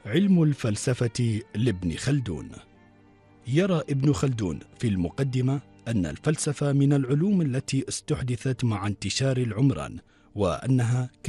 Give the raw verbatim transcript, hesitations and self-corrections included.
علم الفلسفة لابن خلدون. يرى ابن خلدون في المقدمة أن الفلسفة من العلوم التي استحدثت مع انتشار العمران، وأنها